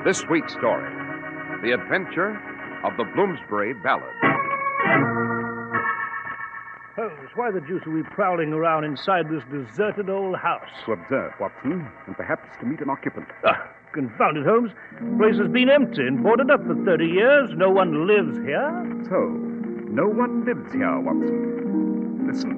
This week's story, The Adventure of the Bloomsbury Ballad. Holmes, why the deuce are we prowling around inside this deserted old house? To observe, Watson, and perhaps to meet an occupant. Confound it, Holmes. The place has been empty and boarded up for 30 years. No one lives here. So, no one lives here, Watson. Listen.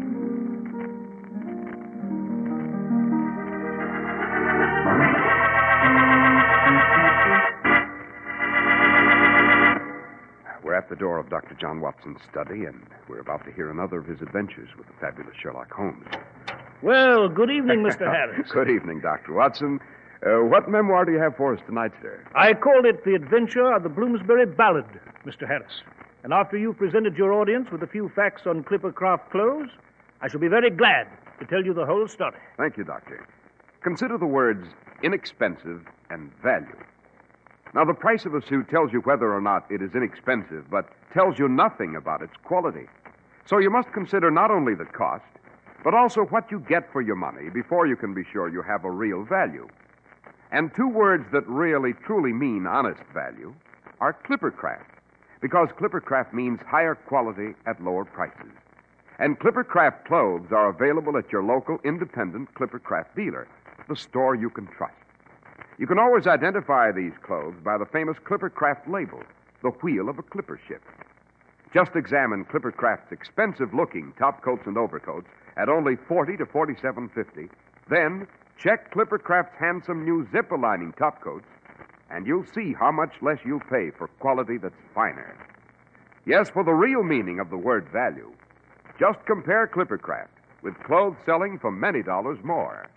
We're at the door of Dr. John Watson's study, and we're about to hear another of his adventures with the fabulous Sherlock Holmes. Well, good evening, Mr. Harris. Good evening, Dr. Watson. What memoir do you have for us tonight, sir? I called it The Adventure of the Bloomsbury Ballad, Mr. Harris. And after you've presented your audience with a few facts on Clippercraft clothes, I shall be very glad to tell you the whole story. Thank you, Doctor. Consider the words inexpensive and value. Now, the price of a suit tells you whether or not it is inexpensive, but tells you nothing about its quality. So you must consider not only the cost, but also what you get for your money before you can be sure you have a real value. And two words that really, truly mean honest value are Clippercraft, because Clippercraft means higher quality at lower prices. And Clippercraft clothes are available at your local independent Clippercraft dealer, the store you can trust. You can always identify these clothes by the famous Clippercraft label, the wheel of a clipper ship. Just examine Clippercraft's expensive-looking topcoats and overcoats at only $40 to $47.50. Then check Clippercraft's handsome new zipper-lining topcoats, and you'll see how much less you'll pay for quality that's finer. Yes, for the real meaning of the word value, just compare Clippercraft with clothes selling for many dollars more.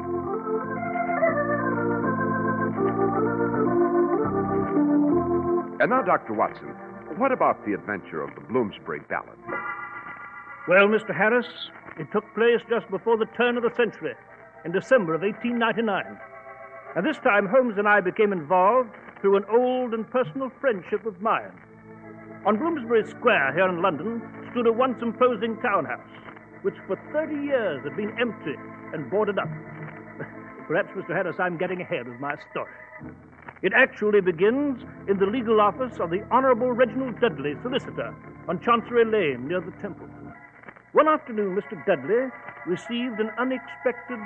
And now, Dr. Watson, what about the adventure of the Bloomsbury Ballad? Well, Mr. Harris, it took place just before the turn of the century, in December of 1899. And this time, Holmes and I became involved through an old and personal friendship of mine. On Bloomsbury Square here in London stood a once imposing townhouse, which for 30 years had been empty and boarded up. Perhaps, Mr. Harris, I'm getting ahead of my story. It actually begins in the legal office of the Honorable Reginald Dudley, solicitor, on Chancery Lane near the Temple. One afternoon, Mr. Dudley received an unexpected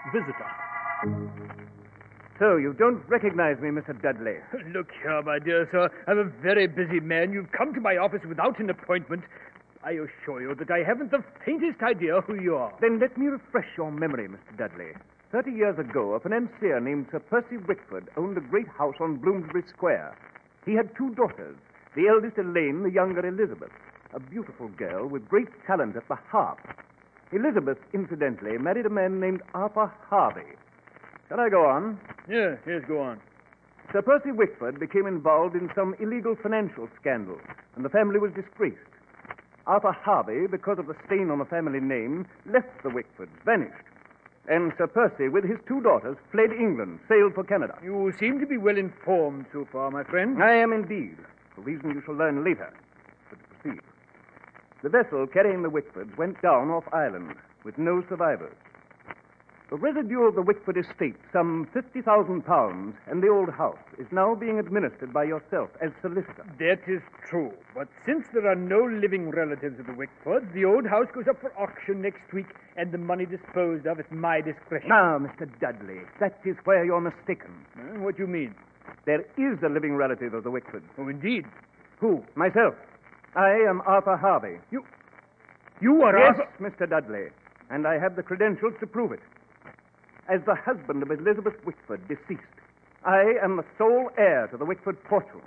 visitor. So, you don't recognize me, Mr. Dudley? Look here, my dear sir. I'm a very busy man. You've come to my office without an appointment. I assure you that I haven't the faintest idea who you are. Then let me refresh your memory, Mr. Dudley. 30 years ago, a financier named Sir Percy Wickford owned a great house on Bloomsbury Square. He had two daughters, the eldest Elaine, the younger Elizabeth, a beautiful girl with great talent at the harp. Elizabeth, incidentally, married a man named Arthur Harvey. Shall I go on? Yes, go on. Sir Percy Wickford became involved in some illegal financial scandal, and the family was disgraced. Arthur Harvey, because of the stain on the family name, left the Wickfords, vanished. And Sir Percy, with his two daughters, fled England, sailed for Canada. You seem to be well informed so far, my friend. I am indeed, for a reason you shall learn later. But to proceed. The vessel carrying the Wickfords went down off Ireland with no survivors. The residue of the Wickford estate, some £50,000, and the old house, is now being administered by yourself as solicitor. That is true. But since there are no living relatives of the Wickfords, the old house goes up for auction next week, and the money disposed of at my discretion. Now, Mr. Dudley, that is where you're mistaken. What do you mean? There is a living relative of the Wickfords. Oh, indeed. Who? Myself. I am Arthur Harvey. You are Yes, Arthur... Mr. Dudley, and I have the credentials to prove it. As the husband of Elizabeth Wickford, deceased, I am the sole heir to the Wickford fortune.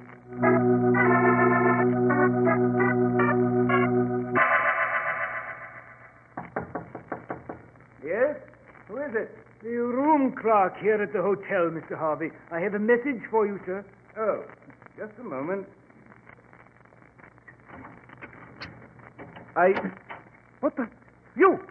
Yes? Who is it? The room clerk here at the hotel, Mr. Harvey. I have a message for you, sir. Oh, just a moment. What the? You!